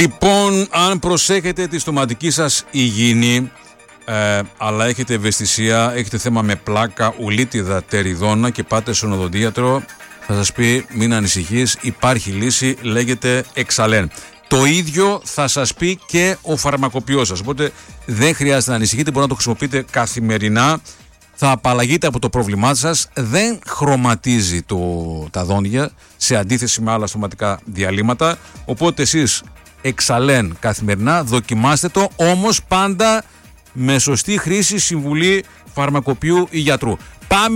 Λοιπόν, αν προσέχετε τη στοματική σας υγιεινή, αλλά έχετε ευαισθησία, έχετε θέμα με πλάκα, ουλίτιδα, τεριδόνα και πάτε στον οδοντίατρο, θα σας πει μην ανησυχείς, υπάρχει λύση, λέγεται Εξαλέν. Το ίδιο θα σας πει και ο φαρμακοποιός σας, οπότε δεν χρειάζεται να ανησυχείτε, μπορείτε να το χρησιμοποιείτε καθημερινά, θα απαλλαγείτε από το πρόβλημά σας, δεν χρωματίζει τα δόντια σε αντίθεση με άλλα στοματικά διαλύματα, οπότε εσείς Εξαλέν καθημερινά, δοκιμάστε το, όμως πάντα με σωστή χρήση, συμβουλή φαρμακοποιού ή γιατρού. Πάμε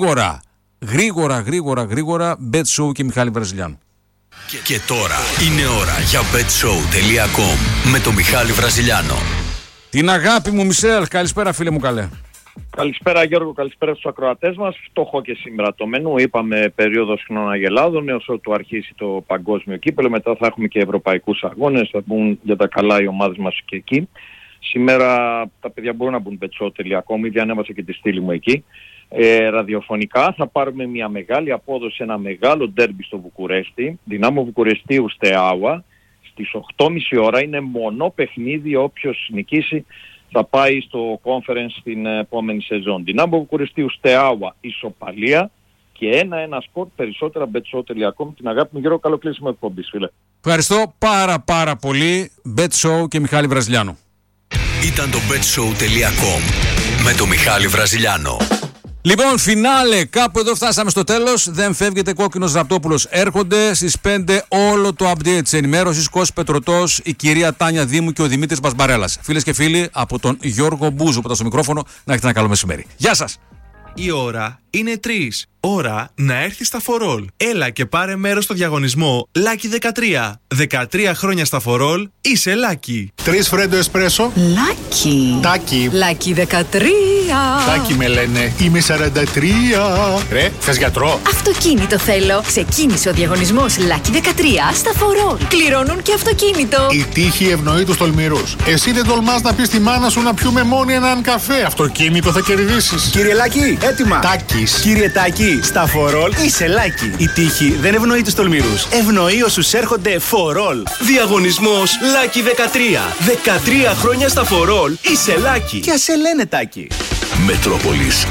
γρήγορα, Bet Show και Μιχάλη Βραζιλιάνου. Και τώρα είναι ώρα για betshow.com με τον Μιχάλη Βραζιλιάνο. Την αγάπη μου Μισελ, καλησπέρα φίλε μου καλέ. Καλησπέρα Γιώργο, καλησπέρα στους ακροατές μας. Φτωχό και σήμερα το μενού. Είπαμε περίοδος Χριστουγεννιάτικων έως ότου αρχίσει το παγκόσμιο κύπελλο. Μετά θα έχουμε και ευρωπαϊκούς αγώνες. Θα μπουν για τα καλά οι ομάδες μας και εκεί. Σήμερα τα παιδιά μπορούν να μπουν betshow.com, ήδη ανέβασα και τη στήλη μου εκεί. Ραδιοφωνικά θα πάρουμε μια μεγάλη απόδοση, ένα μεγάλο ντέρμπι στο Βουκουρέστι. Δυνάμω Βουκουρεστίου Στεάουα. Στις 8.30 ώρα είναι μονό παιχνίδι, όποιος νικήσει θα πάει στο conference την επόμενη σεζόν. Δυνάμω Βουκουρεστίου Στεάουα ισοπαλία και ένα σπορτ, περισσότερα betshow.com. Την αγάπη μου Γιώργο, καλό κλείσιμο εκπομπής φίλε. Ευχαριστώ πάρα πολύ. Bet Show και Μιχάλη Βραζιλιάνο. Ήταν το betshow.com με τον Μιχάλη Βραζιλιάνο. Λοιπόν, φινάλε, κάπου εδώ φτάσαμε στο τέλος. Δεν φεύγετε, Κόκκινος Ραπτόπουλος. Έρχονται στις 5 όλο το update της ενημέρωσης. Κώστας Πετρωτός, η κυρία Τάνια Δήμου και ο Δημήτρης Μπασμπαρέλας. Φίλες και φίλοι, από τον Γιώργο Μπούζο που ήταν στο μικρόφωνο, να έχετε ένα καλό μεσημέρι. Γεια σας! Η ώρα είναι 3. Ώρα να έρθει στα For All. Έλα και πάρε μέρος στο διαγωνισμό Lucky 13. 13 χρόνια στα For All, είσαι Lucky. 3 φρέντο εσπρέσο. Lucky. Τάκι. Lucky 13. Τάκι με λένε. Είμαι 43. Ρε, θες γιατρό? Αυτοκίνητο θέλω. Ξεκίνησε ο διαγωνισμός Lucky 13 στα For All. Κληρώνουν και αυτοκίνητο. Η τύχη ευνοεί τους τολμηρούς. Εσύ δεν τολμάς να πεις στη μάνα σου να πιούμε μόνοι έναν καφέ. Αυτοκίνητο θα κερδίσεις. Κύριε Λάκη, έτοιμα. Τάκης. Κύριε Τάκη, στα For All είσαι Lucky. Η τύχη δεν ευνοεί τους τολμηρούς. Ευνοεί όσους έρχονται For All. Διαγωνισμός Lucky 13. 13 χρόνια στα For All είσαι Lucky. Και ας σε λένε Τάκη. Μετρόπολης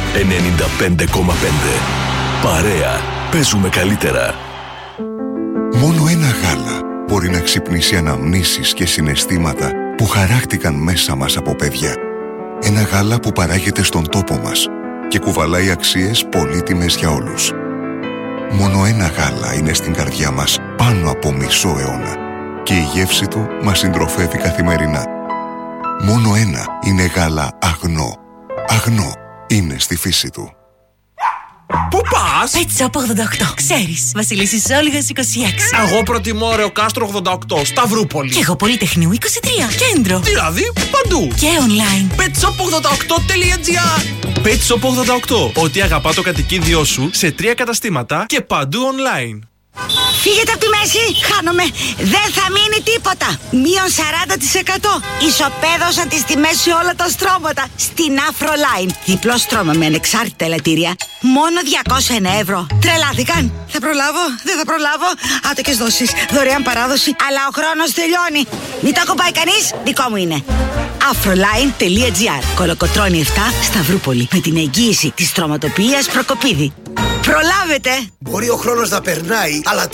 95,5. Παρέα. Παίζουμε καλύτερα. Μόνο ένα γάλα μπορεί να ξυπνήσει αναμνήσεις και συναισθήματα που χαράχτηκαν μέσα μας από παιδιά. Ένα γάλα που παράγεται στον τόπο μας και κουβαλάει αξίες πολύτιμες για όλους. Μόνο ένα γάλα είναι στην καρδιά μας πάνω από μισό αιώνα και η γεύση του μας συντροφεύει καθημερινά. Μόνο ένα είναι γάλα Αγνό. Αγνό είναι στη φύση του. Πού πας? Pet Shop 88. Ξέρεις, Βασιλίσσης Όλγας 26. Εγώ προτιμώ Ρεο Κάστρο 88, Σταυρούπολη. Και εγώ Πολυτεχνείου 23, Κέντρο. Δηλαδή παντού. Και online. petshop88.gr. Pet Shop 88. Ό,τι αγαπά το κατοικίδιό σου σε 3 καταστήματα και παντού online. Φύγετε από τη μέση, χάνομαι. Δεν θα μείνει τίποτα. Μείον 40%. Ισοπαίδωσαν τις τιμές σε όλα τα στρώματα. Στην Afroline. Διπλό στρώμα με ανεξάρτητα ελαττήρια. Μόνο 201 ευρώ. Τρελάθηκαν. Θα προλάβω, δεν θα προλάβω. Άτοκες δόσεις, δωρεάν παράδοση. Αλλά ο χρόνος τελειώνει. Μην το ακουμπάει κανείς, δικό μου είναι. Afroline.gr. Κολοκοτρώνη 7, Σταυρούπολη. Με την εγγύηση της στρωματοποιίας Προκοπίδη. Προλάβετε! Μπορεί ο χρόνος να περνάει, αλλά